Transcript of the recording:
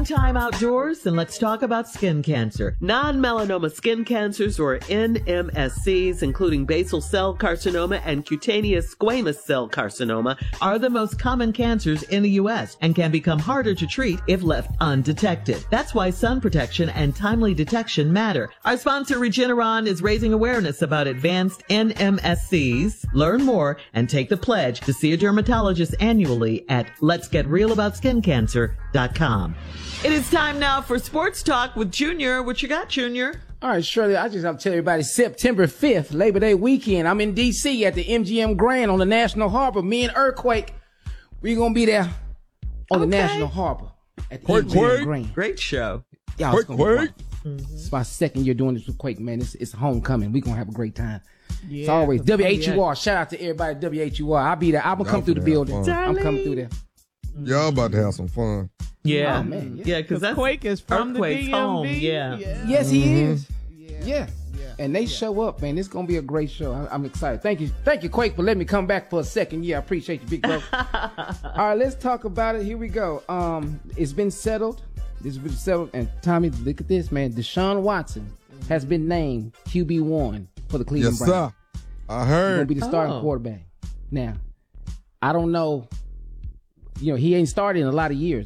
Springtime outdoors, and let's talk about skin cancer. Non-melanoma skin cancers, or NMSCs, including basal cell carcinoma and cutaneous squamous cell carcinoma, are the most common cancers in the U.S. and can become harder to treat if left undetected. That's why sun protection and timely detection matter. Our sponsor, Regeneron, is raising awareness about advanced NMSCs. Learn more and take the pledge to see a dermatologist annually at letsgetrealaboutSkinCancer.com. It is time now for Sports Talk with Junior. What you got, Junior? All right, Shirley, I just have to tell everybody, September 5th, Labor Day weekend, I'm in D.C. at the MGM Grand on the National Harbor. Me and Earthquake, we're going to be there on the National Harbor at the MGM Grand. Great show. Y'all, it's gonna be fun. It's my second year doing this with Quake, man. It's homecoming. We're going to have a great time. Yeah, it's always WHUR. Shout out to everybody at WHUR. I'll be there. I'm going to come through the building. I'm coming through there. Y'all about to have some fun. Yeah. Oh, man, yeah, because that's Quake is from Earthquake's the DMV. home. Yeah. Yes, he is. Yeah. And they show up, man. It's going to be a great show. I'm excited. Thank you, Quake, for letting me come back for a second year. I appreciate you, big bro. All right, let's talk about it. Here we go. It's been settled. This has been settled. And Tommy, look at this, man. Deshaun Watson has been named QB1 for the Cleveland Browns. Yes, sir. I heard. He's going to be the starting quarterback. Now, I don't know. You know, he ain't started in a lot of years.